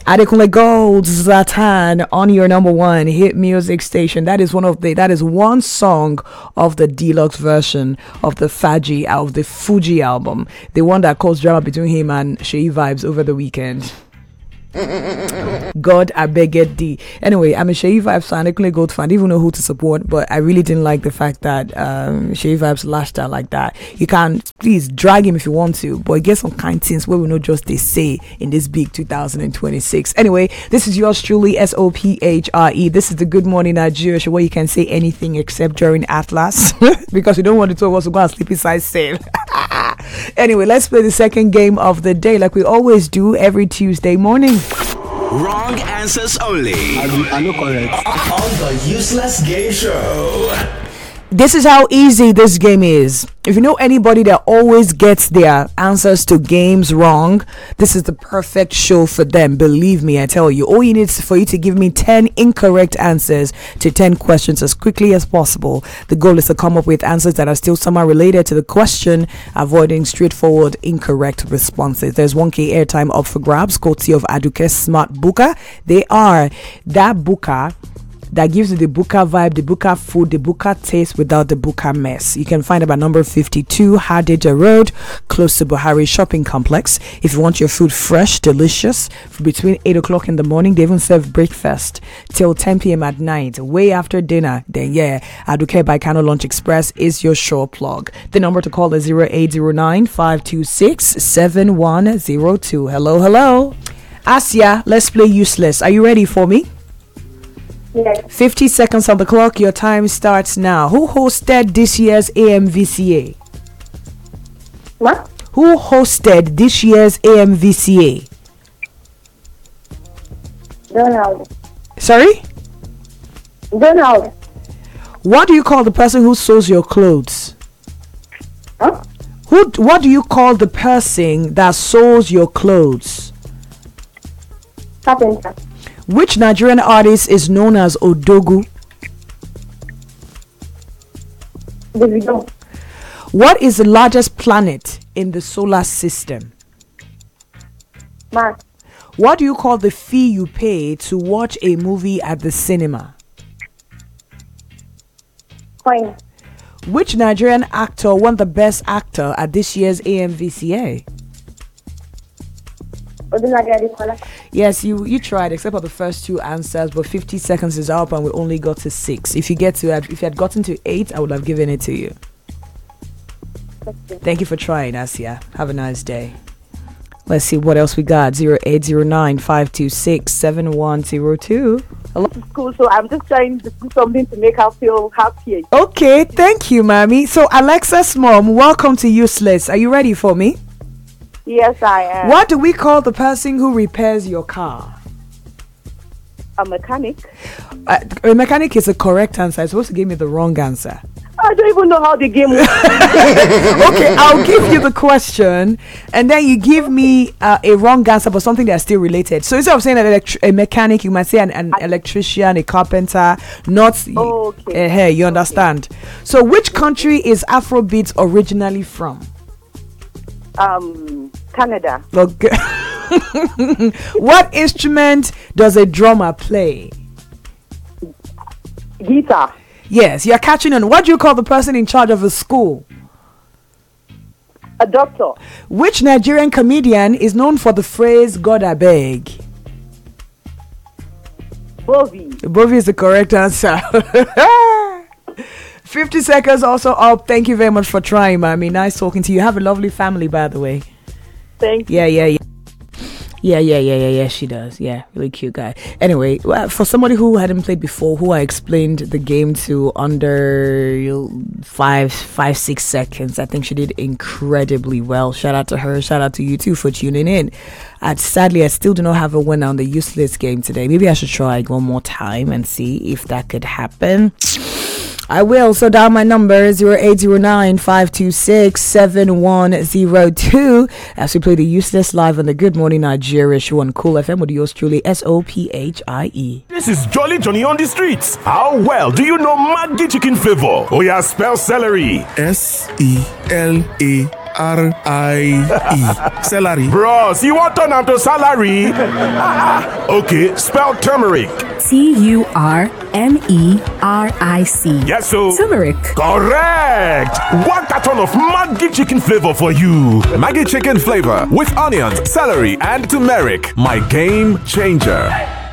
Adekunle Gold Zlatan on your number one hit music station. That is one song of the deluxe version of the Fuji album, the one that caused drama between him and Sheyi Vibes over the weekend. God, I beg it D. Anyway, I'm a Sheyi Vibes fan, Adekunle Gold fan. I didn't even know who to support, but I really didn't like the fact that Sheyi Vibes lashed out like that. You can please drag him if you want to, but get some kind things where we know just they say in this big 2026. Anyway, this is yours truly, SOPHRE. This is the Good Morning Nigeria show where you can say anything except during Atlas because we don't want the two of us to go and sleep inside safe. Anyway, let's play the second game of the day like we always do every Tuesday morning. Wrong answers only. I know correct. On the Useless Game Show. This is how easy this game is. If you know anybody that always gets their answers to games wrong, this is the perfect show for them. Believe me, I tell you. All you need is for you to give me 10 incorrect answers to 10 questions as quickly as possible. The goal is to come up with answers that are still somehow related to the question, avoiding straightforward incorrect responses. There's 1K airtime up for grabs, courtesy of Aduke Smart Buka. They are that Buka that gives you the Buka vibe, the Buka food, the Buka taste without the Buka mess. You can find them at number 52 Hadija Road, close to Buhari Shopping Complex. If you want your food fresh, delicious, between 8 o'clock in the morning, they even serve breakfast till 10 p.m. at night, way after dinner. Then Aduke by Kano Lunch Express is your sure plug. The number to call is 0809-526-7102. Hello. Asia, let's play Useless. Are you ready for me? Yes. 50 seconds on the clock. Your time starts now. Who hosted this year's AMVCA? What? Who hosted this year's AMVCA? Donald. Sorry? Donald. What do you call the person who sews your clothes? Huh? What do you call the person that sews your clothes? Carpenter. Which Nigerian artist is known as Odogu? Davido. What is the largest planet in the solar system? Mars. What do you call the fee you pay to watch a movie at the cinema? Coin. Which Nigerian actor won the best actor at this year's AMVCA? Odunlade Adekola. Yes, you tried, except for the first two answers, but 50 seconds is up and we only got to 6. If you had gotten to 8, I would have given it to you. Okay. Thank you for trying, Asia. Have a nice day. Let's see what else we got. 0809-526-7102. Hello. School, so I'm just trying to do something to make her feel happy. Okay, thank you, Mommy. So, Alexa's mom, welcome to Useless. Are you ready for me? Yes, I am. What do we call the person who repairs your car? A mechanic. A mechanic is the correct answer. I'm supposed to give me the wrong answer. I don't even know how the game works. Okay, I'll give you the question, and then you give me a wrong answer, but something that's still related. So instead of saying a mechanic, you might say an electrician, a carpenter, not. Okay. Hey, you understand? So, which country is Afrobeat originally from? Canada. Okay. What instrument does a drummer play? Guitar. Yes, you're catching on. What do you call the person in charge of a school? A doctor. Which Nigerian comedian is known for the phrase "God I beg"? Bovi. Bovi is the correct answer. 50 seconds also up. Thank you very much for trying, Mommy. Nice talking to you. Have a lovely family, by the way. Thank you. Yeah. She does. Yeah, really cute guy. Anyway, for somebody who hadn't played before, who I explained the game to under 5-6 seconds, I think she did incredibly well. Shout out to her. Shout out to you too for tuning in. Sadly, I still do not have a winner on the Useless game today. Maybe I should try one more time and see if that could happen. I will. So dial my number 0809-526-7102 as we play the Useless live on the Good Morning Nigeria show on Cool FM with yours truly, SOPHIE. This is Jolly Johnny on the streets. How well do you know Maggi chicken flavor? Oh yeah, spell celery. SELARY. Celery. Bros, you want turn am to salary? Okay, spell turmeric. TURMERIC. Yes, so. Turmeric. Correct. 1 carton of Maggi chicken flavor for you. Maggi chicken flavor with onions, celery, and turmeric. My game changer.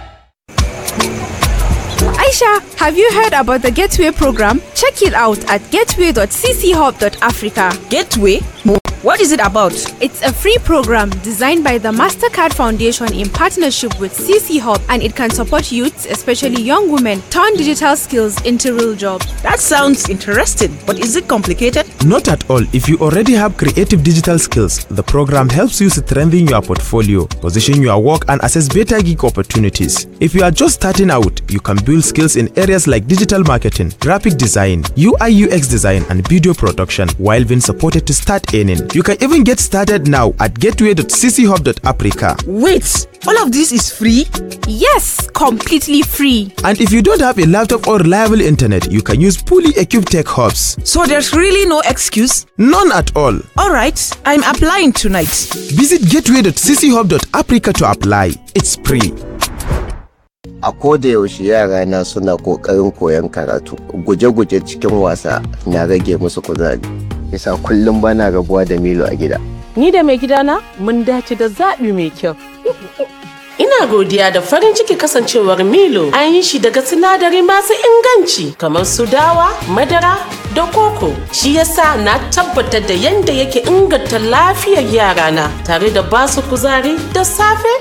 Aisha, have you heard about the Gateway program? Check it out at gateway.cchub.africa. Gateway? What is it about? It's a free program designed by the MasterCard Foundation in partnership with CC Hub, and it can support youths, especially young women, turn digital skills into real jobs. That sounds interesting, but is it complicated? Not at all. If you already have creative digital skills, the program helps you strengthen your portfolio, position your work, and assess better gig opportunities. If you are just starting out, you can build skills in areas like digital marketing, graphic design, UI UX design, and video production, while being supported to start earning. You can even get started now at gateway.cchub.africa. Wait, all of this is free? Yes, completely free. And if you don't have a laptop or reliable internet, you can use fully equipped tech hubs. So there's really no excuse? None at all. Alright, I'm applying tonight. Visit gateway.cchub.africa to apply. It's free. A koda yaushe yara na suna kokarin koyon karatu, guje-guje cikin wasa na rage musu kuzari. Yasa kullum bana rabuwa da Milo a gida. Ni da mai gidana mun dace da zaɓi mai kyau. Ina godiya da farin ciki kasancewar Milo an yi shi daga sinadari masu inganci kamar su dawa, madara da koko. Shi yasa na tabbatar da yanda yake inganta lafiyar yarana tare da basu kuzari da safe.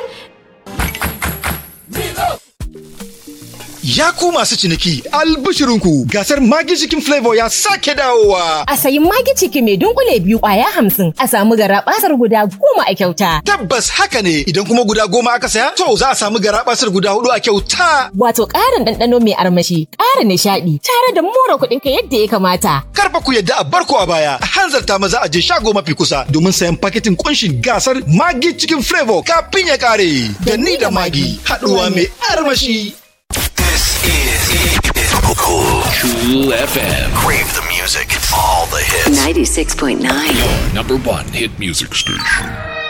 Ya ku masu ciniki, albishirinku gasar Maggi Chicken Flavor ya sake dawowa. A sayi Maggi Chicken mai dunkule 2 kwaya 50 a samu garabasar guda 10 a kyauta. Tabbas haka ne, idan kuma guda 10 aka saya, to za a samu garabasar guda 4 a kyauta. Wato ƙarin ɗanɗano mai armashi, ƙara nishaɗi, tare da more kuɗinka yadda ya kamata. Karfa ku yadda a barko a baya, a hanzarta maza a je shago mafi kusa domin sayan paketin kunshin gasar Maggi Chicken Flavor kafin ya kare. Da ni da Maggi, haɗuwa mai armashi. Cool FM. Crave the music. All the hits. 96.9. Number 1 hit music station.